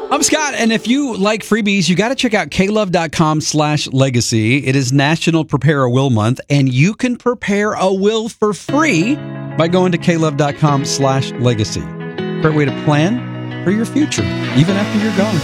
I'm Scott, and if you like freebies, you got to check out klove.com/legacy. It is National Prepare a Will Month, and you can prepare a will for free by going to klove.com/legacy. Great way to plan for your future, even after you're gone.